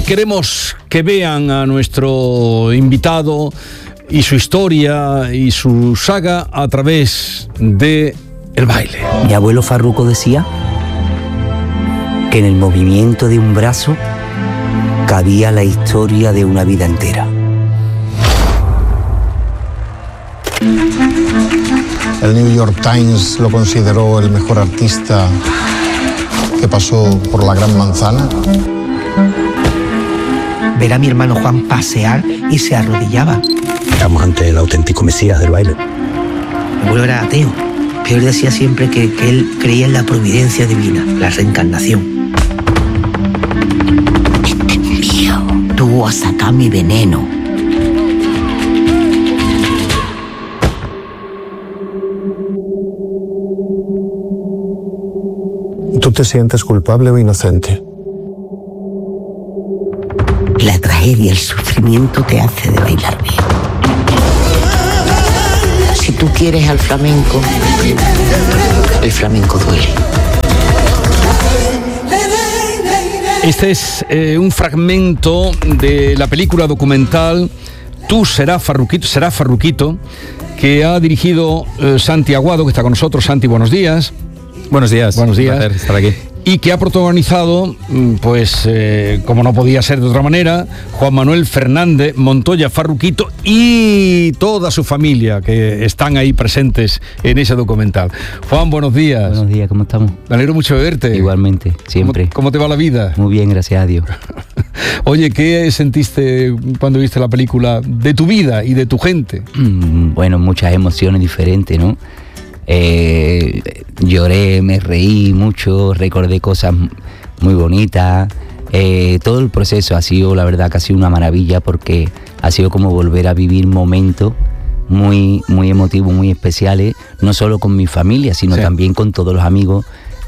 Hoy queremos que vean a nuestro invitado y su historia y su saga a través de el baile. Mi abuelo Farruco decía que en el movimiento de un brazo cabía la historia de una vida entera. El New York Times lo consideró el mejor artista que pasó por la Gran Manzana. Ver a mi hermano Juan pasear y se arrodillaba. Estamos ante el auténtico mesías del baile. Mi abuelo era ateo, pero él decía siempre que él creía en la providencia divina, la reencarnación. Este es mío. Tú vas a sacar mi veneno. ¿Tú te sientes culpable o inocente? La tragedia, el sufrimiento te hace de bailar bien. Si tú quieres al flamenco, el flamenco duele. Este es un fragmento de la película documental Tú serás Farruquito, que ha dirigido Santi Aguado, que está con nosotros. Santi, buenos días. Buenos días. Buenos días. Un placer estar aquí. Y que ha protagonizado, pues, como no podía ser de otra manera, Juan Manuel Fernández Montoya Farruquito y toda su familia que están ahí presentes en ese documental. Juan, buenos días. Buenos días, ¿cómo estamos? Me alegro mucho de verte. Igualmente, siempre. ¿Cómo te va la vida? Muy bien, gracias a Dios. Oye, ¿qué sentiste cuando viste la película de tu vida y de tu gente? Bueno, muchas emociones diferentes, ¿no? Lloré, me reí mucho, recordé cosas muy bonitas. Todo el proceso ha sido, la verdad, que ha sido una maravilla, porque ha sido como volver a vivir momentos muy, muy emotivos, muy especiales, no solo con mi familia, sino también con todos los amigos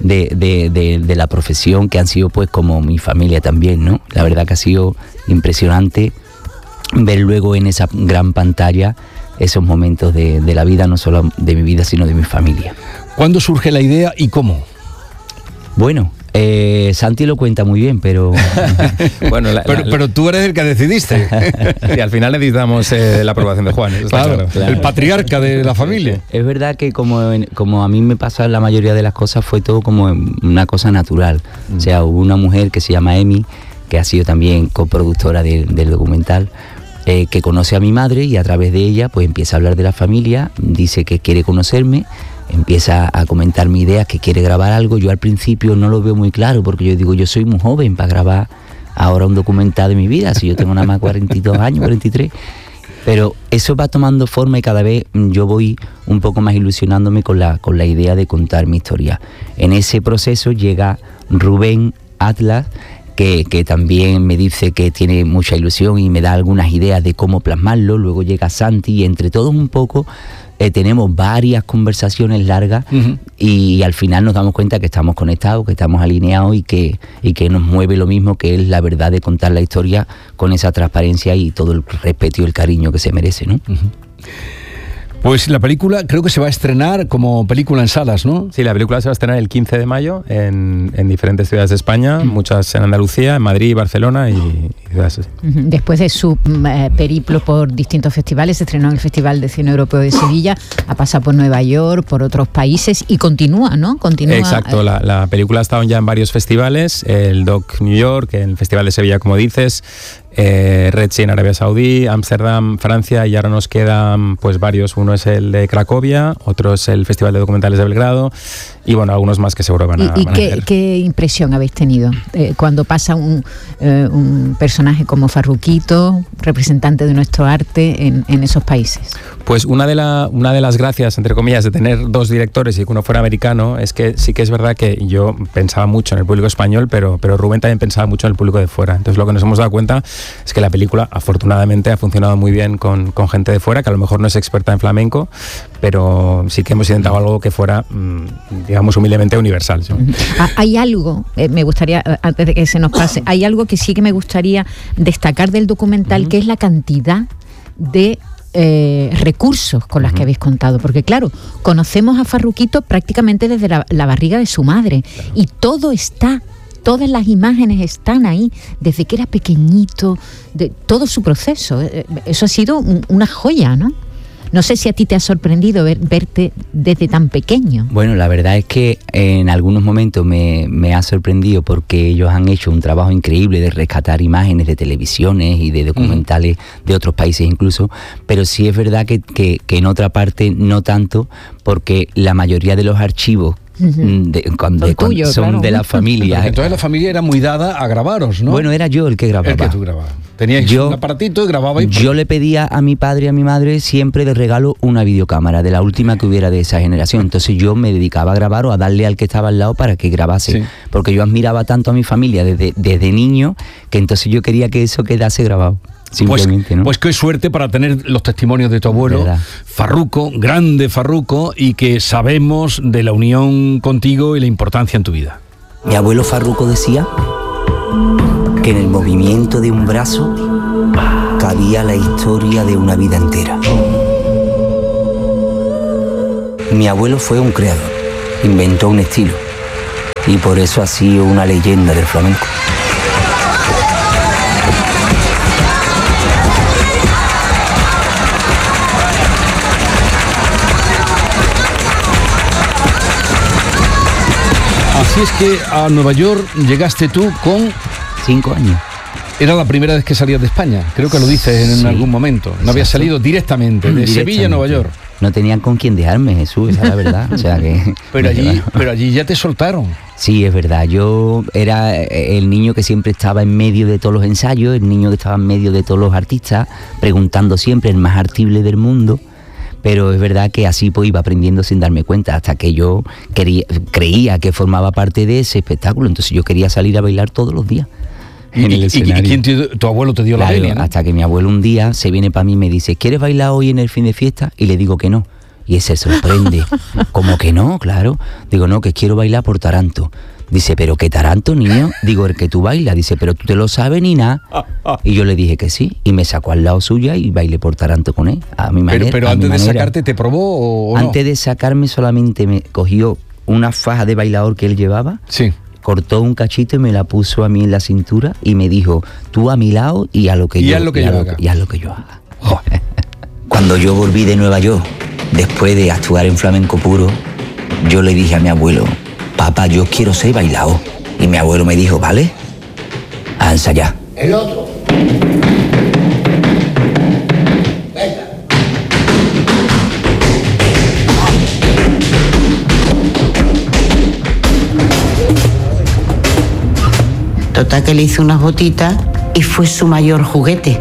de la profesión, que han sido pues como mi familia también, ¿no? La verdad que ha sido impresionante ver luego en esa gran pantalla esos momentos de la vida, no solo de mi vida, sino de mi familia. ¿Cuándo surge la idea y cómo? Bueno, Santi lo cuenta muy bien, pero... Bueno, pero tú eres el que decidiste. Sí, al final necesitamos la aprobación de Juan. Claro, el patriarca de la familia. Es verdad que como a mí me pasa la mayoría de las cosas, fue todo como una cosa natural. O sea, hubo una mujer que se llama Emi, que ha sido también coproductora del documental, que conoce a mi madre, y a través de ella pues empieza a hablar de la familia, dice que quiere conocerme, empieza a comentar mi idea, que quiere grabar algo. Yo al principio no lo veo muy claro, porque yo digo, yo soy muy joven para grabar ahora un documental de mi vida, si yo tengo nada más 42 años, 43, pero eso va tomando forma y cada vez yo voy un poco más ilusionándome con la idea de contar mi historia. En ese proceso llega Rubén Atlas, que también me dice que tiene mucha ilusión y me da algunas ideas de cómo plasmarlo. Luego llega Santi y entre todos un poco tenemos varias conversaciones largas, y al final nos damos cuenta que estamos conectados, que estamos alineados y que nos mueve lo mismo, que es la verdad de contar la historia con esa transparencia y todo el respeto y el cariño que se merece, ¿no? Pues la película creo que se va a estrenar como película en salas, ¿no? Sí, la película se va a estrenar el 15 de mayo en diferentes ciudades de España, muchas en Andalucía, en Madrid, Barcelona y ciudades así. Después de su periplo por distintos festivales, se estrenó en el Festival de Cine Europeo de Sevilla, ha pasado por Nueva York, por otros países y continúa, ¿no? Continúa. Exacto, la película ha estado ya en varios festivales, el Doc New York, el Festival de Sevilla, como dices, Red Sea en Arabia Saudí, Ámsterdam, Francia, y ahora nos quedan pues varios. Uno es el de Cracovia, otro es el Festival de Documentales de Belgrado, y bueno, algunos más que seguro van a hacer. ¿Qué impresión habéis tenido cuando pasa un personaje como Farruquito, representante de nuestro arte en esos países? Pues una de las gracias, entre comillas, de tener dos directores y que uno fuera americano, es que sí que es verdad que yo pensaba mucho en el público español, pero Rubén también pensaba mucho en el público de fuera. Entonces lo que nos hemos dado cuenta es que la película afortunadamente ha funcionado muy bien con gente de fuera, que a lo mejor no es experta en flamenco, pero sí que hemos intentado algo que fuera, digamos, humildemente universal, ¿sí? Hay algo, me gustaría, antes de que se nos pase, hay algo que sí que me gustaría destacar del documental, que es la cantidad de recursos con las que habéis contado, porque claro, conocemos a Farruquito prácticamente desde la barriga de su madre, y todo está todas las imágenes están ahí, desde que era pequeñito, de todo su proceso. Eso ha sido una joya, ¿no? No sé si a ti te ha sorprendido verte desde tan pequeño. Bueno, la verdad es que en algunos momentos me ha sorprendido porque ellos han hecho un trabajo increíble de rescatar imágenes de televisiones y de documentales de otros países incluso, pero sí es verdad que en otra parte no tanto, porque la mayoría de los archivos cuando son claro, de la familia. Entonces la familia era muy dada a grabaros, ¿no? Bueno, era yo el que grababa. El que tú grababas. Teníais un aparatito y grababais. Yo le pedía a mi padre y a mi madre siempre de regalo una videocámara, de la última que hubiera de esa generación. Entonces yo me dedicaba a grabar o a darle al que estaba al lado para que grabase. Sí. Porque yo admiraba tanto a mi familia desde niño, que entonces yo quería que eso quedase grabado. Simplemente, ¿no? Pues qué suerte para tener los testimonios de tu abuelo, Farruco, grande Farruco, y que sabemos de la unión contigo y la importancia en tu vida. Mi abuelo Farruco decía que en el movimiento de un brazo cabía la historia de una vida entera. Mi abuelo fue un creador, inventó un estilo y por eso ha sido una leyenda del flamenco. Así es que a Nueva York llegaste tú con 5 años. Era la primera vez que salías de España, creo que lo dices en algún momento. No habías salido directamente de Sevilla a Nueva York. No tenían con quién dejarme, Jesús, esa es la verdad. O sea que pero allí ya te soltaron. Sí, es verdad. Yo era el niño que siempre estaba en medio de todos los ensayos, el niño que estaba en medio de todos los artistas, preguntando siempre, el más artible del mundo. Pero es verdad que así pues iba aprendiendo sin darme cuenta, hasta que yo creía que formaba parte de ese espectáculo. Entonces yo quería salir a bailar todos los días en el escenario. ¿Y quién tu abuelo te dio la venia, ¿no? Hasta que mi abuelo un día se viene para mí y me dice, ¿quieres bailar hoy en el fin de fiesta? Y le digo que no. Y él se sorprende. ¿Cómo que no? Claro. Digo, no, que quiero bailar por Taranto. Dice, ¿pero qué Taranto, niño? Digo, el que tú bailas. Dice, ¿pero tú te lo sabes ni nada? Y yo le dije que sí. Y me sacó al lado suya y bailé por Taranto con él, a mi manera. Pero antes de sacarte, ¿te probó o no? Antes de sacarme solamente me cogió una faja de bailador que él llevaba. Sí. Cortó un cachito y me la puso a mí en la cintura y me dijo, tú a mi lado y a lo que yo haga. Cuando yo volví de Nueva York, después de actuar en flamenco puro, yo le dije a mi abuelo, papá, yo quiero ser bailador. Y mi abuelo me dijo, vale, a ensayar. El otro. Venga. Total que le hice unas botitas y fue su mayor juguete.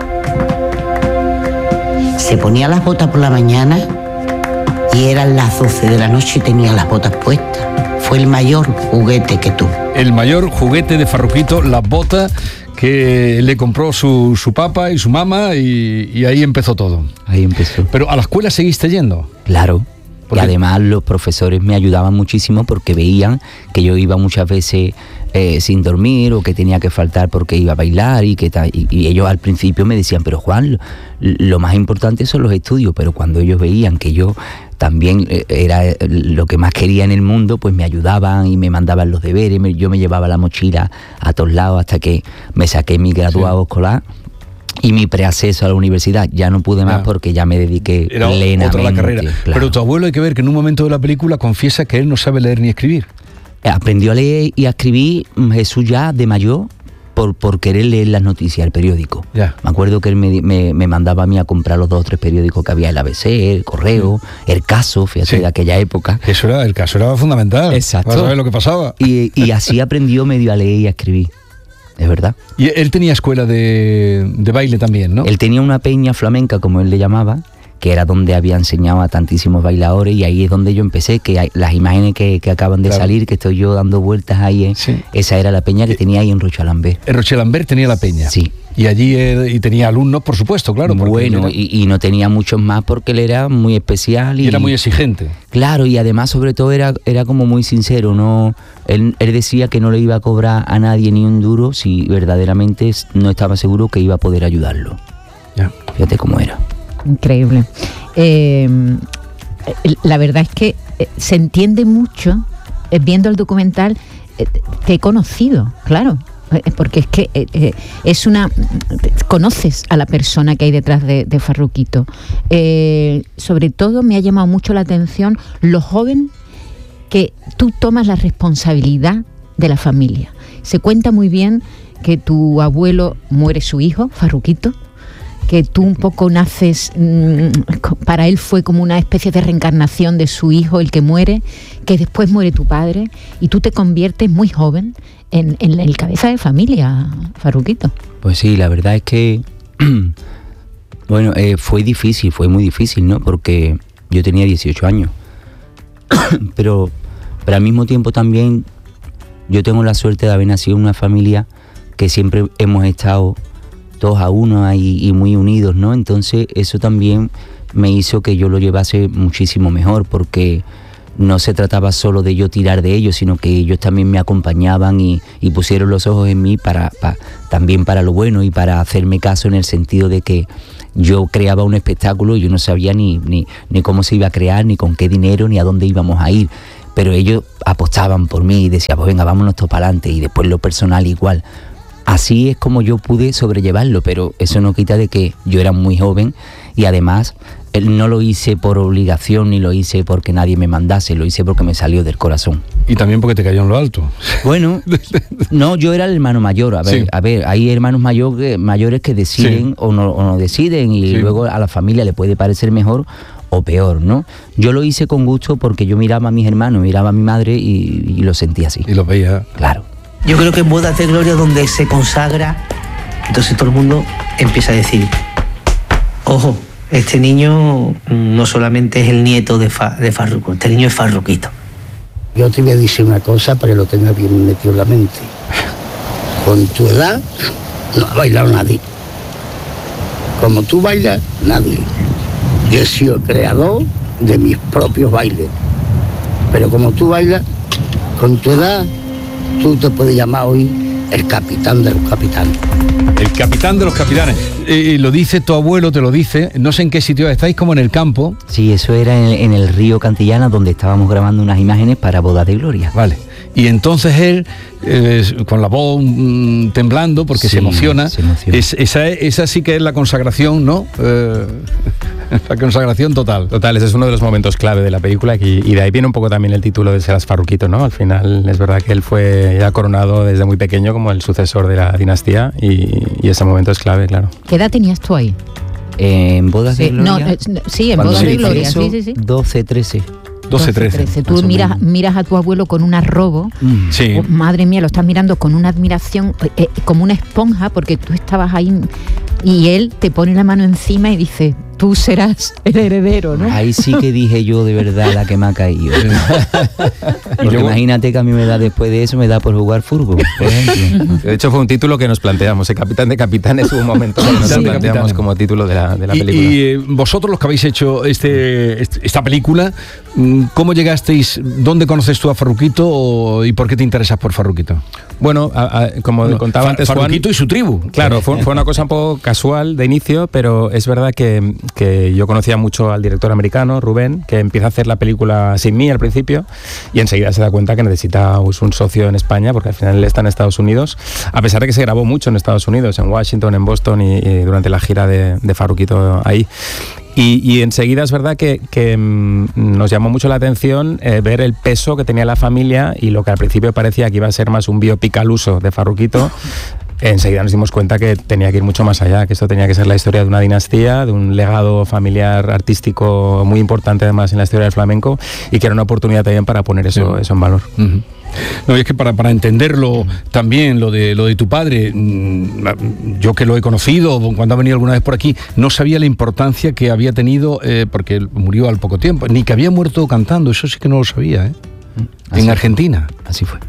Se ponía las botas por la mañana y eran las 12 de la noche y tenía las botas puestas. Fue el mayor juguete que tuvo. El mayor juguete de Farruquito, las botas que le compró su papá y su mamá y ahí empezó todo. Ahí empezó. Pero ¿a la escuela seguiste yendo? Claro. Y además los profesores me ayudaban muchísimo porque veían que yo iba muchas veces sin dormir o que tenía que faltar porque iba a bailar y ellos al principio me decían, pero Juan, lo más importante son los estudios, pero cuando ellos veían que yo también era lo que más quería en el mundo, pues me ayudaban y me mandaban los deberes, yo me llevaba la mochila a todos lados hasta que me saqué mi graduado escolar. Y mi preacceso a la universidad, ya no pude más porque ya me dediqué plenamente. Otra la carrera. Claro. Pero tu abuelo, hay que ver que en un momento de la película confiesa que él no sabe leer ni escribir. Aprendió a leer y a escribir Jesús ya de mayor por querer leer las noticias, el periódico. Ya. Me acuerdo que él me mandaba a mí a comprar los 2 o 3 periódicos que había, el ABC, el Correo, el Caso, fíjate, de aquella época. El Caso era fundamental. Exacto. Para saber lo que pasaba. Y así aprendió medio a leer y a escribir. Es verdad. Y él tenía escuela de baile también, ¿no? Él tenía una peña flamenca, como él le llamaba, que era donde había enseñado a tantísimos bailadores, y ahí es donde yo empecé, que hay, las imágenes que acaban de salir, que estoy yo dando vueltas ahí, esa era la peña que tenía ahí en Rochelambert. En Rochelambert tenía la peña. Sí. Y allí y tenía alumnos, por supuesto, claro. Bueno, y no tenía muchos más porque él era muy especial. Y era muy exigente. Claro, y además sobre todo era como muy sincero, ¿no? Él decía que no le iba a cobrar a nadie ni un duro si verdaderamente no estaba seguro que iba a poder ayudarlo. Ya. Fíjate cómo era. Increíble. La verdad es que se entiende mucho, viendo el documental, te he conocido, claro. Porque es que conoces a la persona que hay detrás de Farruquito. Sobre todo me ha llamado mucho la atención lo joven que tú tomas la responsabilidad de la familia. Se cuenta muy bien que tu abuelo muere su hijo, Farruquito, que tú un poco naces, para él fue como una especie de reencarnación de su hijo, el que muere, que después muere tu padre, y tú te conviertes muy joven en el cabeza de familia, Farruquito. Pues sí, la verdad es que, bueno, fue muy difícil, ¿no? Porque yo tenía 18 años, pero al mismo tiempo también yo tengo la suerte de haber nacido en una familia que siempre hemos estado todos a uno y muy unidos, ¿no? Entonces eso también me hizo que yo lo llevase muchísimo mejor, porque no se trataba solo de yo tirar de ellos, sino que ellos también me acompañaban y pusieron los ojos en mí también para lo bueno y para hacerme caso, en el sentido de que yo creaba un espectáculo y yo no sabía ni cómo se iba a crear, ni con qué dinero, ni a dónde íbamos a ir, pero ellos apostaban por mí y decían, pues venga, vámonos todos para adelante, y después lo personal igual. Así es como yo pude sobrellevarlo, pero eso no quita de que yo era muy joven y además no lo hice por obligación ni lo hice porque nadie me mandase, lo hice porque me salió del corazón. Y también porque te cayó en lo alto. Bueno, no, yo era el hermano mayor. A ver, hay hermanos mayores que deciden o no deciden, y luego a la familia le puede parecer mejor o peor, ¿no? Yo lo hice con gusto porque yo miraba a mis hermanos, miraba a mi madre y lo sentía así. Y lo veía. Claro. Yo creo que en Bodas de Gloria, donde se consagra, entonces todo el mundo empieza a decir, ojo, este niño no solamente es el nieto de Farruko, este niño es Farruquito. Yo te voy a decir una cosa para que lo tengas bien metido en la mente. Con tu edad no ha bailado nadie. Como tú bailas, nadie. Yo he sido el creador de mis propios bailes. Pero como tú bailas, con tu edad, tú te puedes llamar hoy el capitán de los capitanes. El capitán de los capitanes. Lo dice tu abuelo, te lo dice. No sé en qué sitio estáis, como en el campo. Sí, eso era en el río Cantillana, donde estábamos grabando unas imágenes para Bodas de Gloria. Vale. Y entonces él, con la voz temblando, porque se emociona. Esa sí que es la consagración, ¿no? La consagración total. Total, ese es uno de los momentos clave de la película, y de ahí viene un poco también el título de Serás Farruquito, ¿no? Al final es verdad que él fue ya coronado desde muy pequeño como el sucesor de la dinastía, y ese momento es clave, claro. ¿Qué edad tenías tú ahí? En Bodas de Gloria. Sí, en Bodas de Gloria, sí. 12, 13. 12-13. Tú miras a tu abuelo con un arrobo. Sí. Oh, madre mía, lo estás mirando con una admiración, como una esponja, porque tú estabas ahí y él te pone la mano encima y dice, tú serás el heredero, ¿no? Ahí sí que dije yo, de verdad, la que me ha caído. Porque imagínate que a mí me da, después de eso, me da por jugar fútbol, por ejemplo. De hecho, fue un título que nos planteamos. El capitán de capitanes hubo un momento que nos planteamos como título de la película. Y vosotros, los que habéis hecho esta película, ¿cómo llegasteis? ¿Dónde conoces tú a Farruquito y por qué te interesas por Farruquito? Bueno, como contaba antes Juan, Farruquito y su tribu. Claro, fue una cosa un poco casual de inicio, pero es verdad que yo conocía mucho al director americano, Rubén, que empieza a hacer la película sin mí al principio, y enseguida se da cuenta que necesita un socio en España, porque al final él está en Estados Unidos, a pesar de que se grabó mucho en Estados Unidos, en Washington, en Boston y durante la gira de Farruquito ahí. Y enseguida es verdad que nos llamó mucho la atención ver el peso que tenía la familia, y lo que al principio parecía que iba a ser más un biopic al uso de Farruquito, enseguida nos dimos cuenta que tenía que ir mucho más allá, que esto tenía que ser la historia de una dinastía, de un legado familiar artístico muy importante además en la historia del flamenco, y que era una oportunidad también para poner eso en valor. Uh-huh. No, y es que para entenderlo también, lo de tu padre, yo que lo he conocido cuando ha venido alguna vez por aquí, no sabía la importancia que había tenido, porque él murió al poco tiempo, ni que había muerto cantando, eso sí que no lo sabía, en Argentina. Así fue.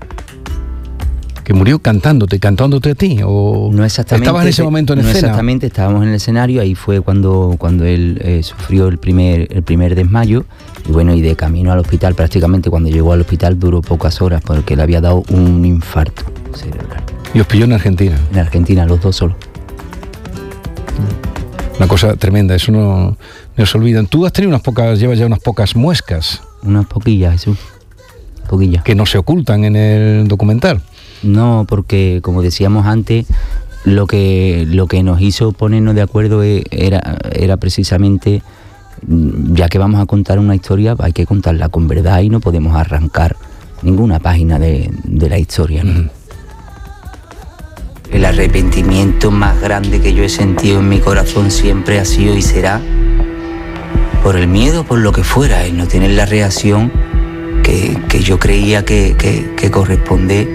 Que murió cantándote a ti, o no exactamente. ¿Estabas en ese momento en escena? No exactamente, estábamos en el escenario, ahí fue cuando él sufrió el primer desmayo, y bueno, y de camino al hospital, prácticamente cuando llegó al hospital duró pocas horas, porque le había dado un infarto cerebral. ¿Y os pilló en Argentina? En Argentina, los dos solos. Una cosa tremenda, eso no se olvidan. Tú has tenido llevas ya unas pocas muescas. Unas poquillas, Jesús. poquillas. Que no se ocultan en el documental. No, porque como decíamos antes, lo que nos hizo ponernos de acuerdo era precisamente, ya que vamos a contar una historia, hay que contarla con verdad y no podemos arrancar ninguna página de la historia, ¿no? Uh-huh. El arrepentimiento más grande que yo he sentido en mi corazón siempre ha sido y será por el miedo, por lo que fuera, el no tener la reacción que yo creía que corresponde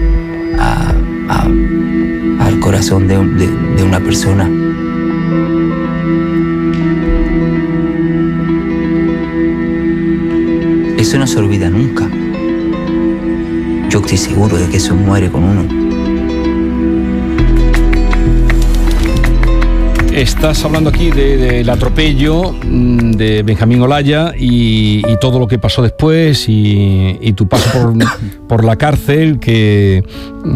al corazón de una persona. Eso no se olvida nunca. Yo estoy seguro de que eso muere con uno. Estás hablando aquí del atropello de Benjamín Olaya y todo lo que pasó después y tu paso por la cárcel, que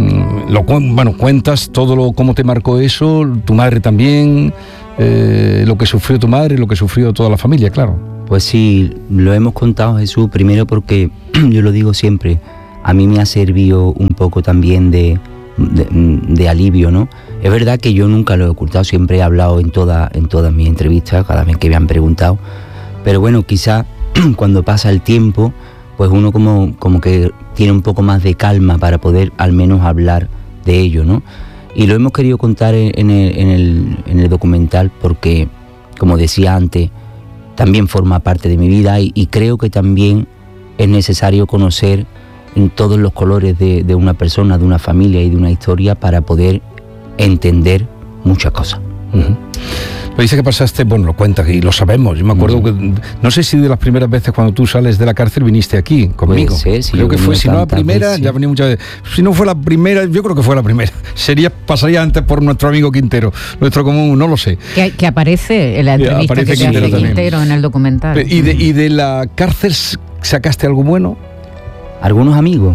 cuentas todo cómo te marcó eso, tu madre también, lo que sufrió tu madre, lo que sufrió toda la familia, claro. Pues sí, lo hemos contado, Jesús, primero porque yo lo digo siempre, a mí me ha servido un poco también de alivio, ¿no? Es verdad que yo nunca lo he ocultado, siempre he hablado en todas mis entrevistas, cada vez que me han preguntado, pero bueno, quizá cuando pasa el tiempo, pues uno como que tiene un poco más de calma para poder al menos hablar de ello, ¿no? Y lo hemos querido contar en el documental porque, como decía antes, también forma parte de mi vida y creo que también es necesario conocer en todos los colores de una persona, de una familia y de una historia para poder entender muchas cosas. Uh-huh. Pero dice que pasaste, bueno, lo cuentas y lo sabemos. Yo me acuerdo que, no sé si de las primeras veces cuando tú sales de la cárcel viniste aquí conmigo. Puede ser, sí, creo que fue, si no la primera, veces, sí. Ya venía muchas veces. Si no fue la primera, yo creo que fue la primera. Pasaría antes por nuestro amigo Quintero, nuestro común, no lo sé. Que aparece en la entrevista que te hace Quintero en el documental. ¿Y de la cárcel sacaste algo bueno? ¿Algunos amigos?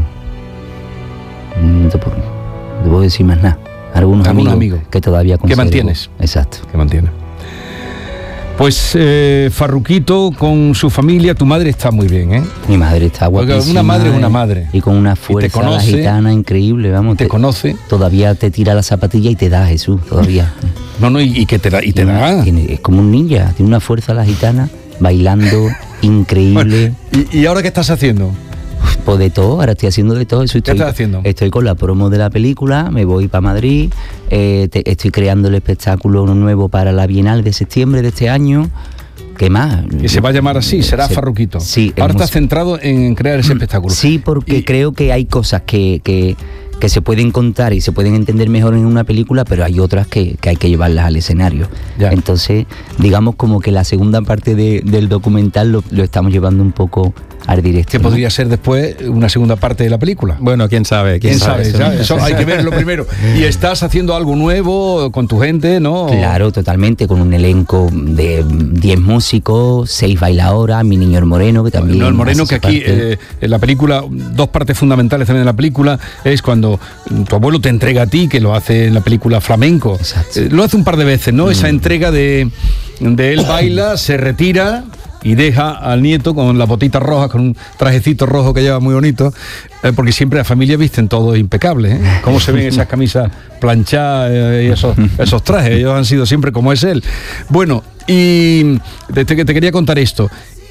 No te puedo decir más nada. Algunos amigos que todavía conservo. ¿Que mantienes? Exacto. Que mantienes. Pues Farruquito con su familia, tu madre está muy bien, ¿eh? Mi madre está guapísima. Porque una madre es una madre. Y con una fuerza la gitana increíble, vamos. Te conoce. Todavía te tira la zapatilla y te da, Jesús, todavía. No, y que te da. Es como un ninja, tiene una fuerza la gitana, bailando, increíble. Bueno, ¿y ahora qué estás haciendo? Pues de todo, ahora estoy haciendo de todo eso. ¿Qué estás haciendo? Estoy con la promo de la película, me voy para Madrid, estoy creando el espectáculo nuevo para la Bienal de septiembre de este año. ¿Qué más? Que se va a llamar así, será Farruquito. Sí. Ahora estás centrado en crear ese espectáculo. Sí, porque creo que hay cosas que se pueden contar y se pueden entender mejor en una película, pero hay otras que hay que llevarlas al escenario. Ya. Entonces, digamos como que la segunda parte del documental lo estamos llevando un poco al directo. ¿Qué podría ser después una segunda parte de la película? Bueno, quién sabe. ¿Quién sabe? Eso hay que verlo primero. Y estás haciendo algo nuevo con tu gente, ¿no? Claro, totalmente, con un elenco de 10 músicos, 6 bailadoras, mi niño el Moreno, que también... No, el Moreno, que aquí en la película, dos partes fundamentales también de la película, es cuando tu abuelo te entrega a ti, que lo hace en la película Flamenco. Lo hace un par de veces, ¿no? Esa entrega de él baila, se retira y deja al nieto con las botitas rojas, con un trajecito rojo que lleva muy bonito, porque siempre la familia visten todo impecable, ¿eh? Cómo se ven esas camisas planchadas y esos trajes, ellos han sido siempre como es él. Bueno, y te quería contar esto,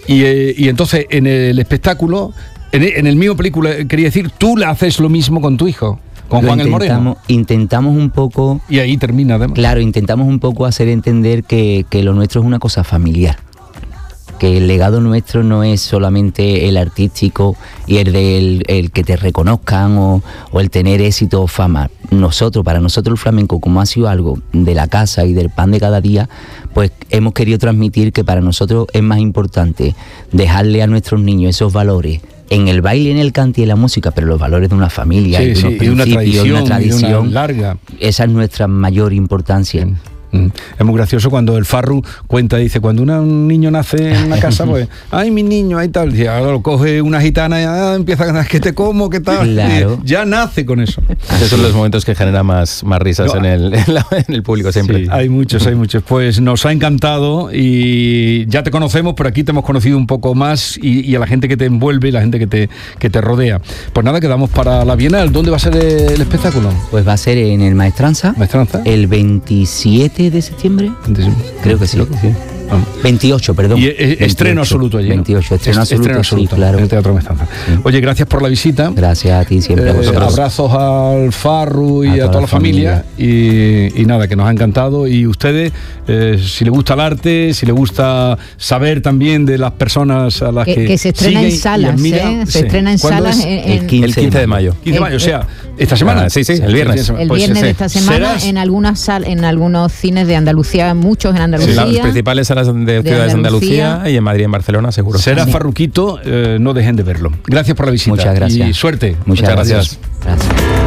y entonces en el espectáculo, en el mismo película, quería decir, tú le haces lo mismo con tu hijo. Con Juan el Moreno. Intentamos un poco... Y ahí termina, además. Claro, intentamos un poco hacer entender que lo nuestro es una cosa familiar. Que el legado nuestro no es solamente el artístico y el que te reconozcan o el tener éxito o fama. Para nosotros el flamenco, como ha sido algo de la casa y del pan de cada día, pues hemos querido transmitir que para nosotros es más importante dejarle a nuestros niños esos valores en el baile, en el cante y en la música, pero los valores de una familia, y de unos principios, y una tradición larga. Esa es nuestra mayor importancia. Es muy gracioso cuando el Farru cuenta, dice, cuando un niño nace en una casa, pues, ay, mi niño, ahí tal, y ahora lo coge una gitana y empieza a ganar, que te como, que tal, Claro. ya nace con eso. Esos son los momentos que generan más risas en el público siempre. Sí, hay muchos. Pues nos ha encantado y ya te conocemos, pero aquí te hemos conocido un poco más y a la gente que te envuelve y la gente que te rodea. Pues nada, quedamos para la Bienal. ¿Dónde va a ser el espectáculo? Pues va a ser en el Maestranza. El 27 de septiembre. Creo que sí. 28, perdón. Y estreno absoluto allí, ¿no? 28, estreno absoluto, sí, claro. En el Teatro Maestranza. Sí. Oye, gracias por la visita. Gracias a ti, siempre a vosotros. Abrazos al Farru y a toda la familia. Y nada, que nos ha encantado. Y ustedes, si les gusta el arte, si les gusta saber también de las personas a las que se estrena en salas, se estrena en salas el 15 de mayo. 15 de mayo, o sea, esta semana. Sí, el viernes. El viernes de esta semana en algunos cines de Andalucía, muchos en Andalucía. Las principales salas de ciudades de Andalucía y en Madrid y en Barcelona, seguro. Será Farruquito, no dejen de verlo. Gracias por la visita. Muchas gracias. Y suerte. Muchas gracias.